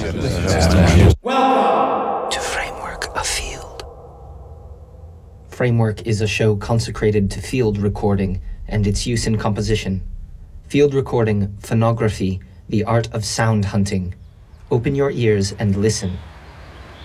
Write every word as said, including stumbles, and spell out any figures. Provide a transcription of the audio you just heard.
Welcome to Framework of Field. Framework is a show consecrated to field recording and its use in composition. Field recording, phonography, the art of sound hunting. Open your ears and listen